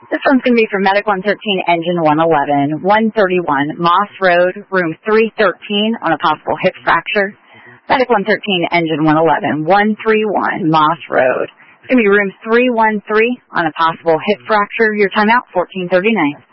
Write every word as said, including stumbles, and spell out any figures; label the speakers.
Speaker 1: This one's going to be for Medic one thirteen, Engine one eleven, one thirty-one, Moss Road, room three thirteen on a possible hip fracture. Medic one thirteen, Engine one eleven, one thirty-one, Moss Road. It's going to be room three one three on a possible hip fracture. Your timeout, fourteen thirty-nine.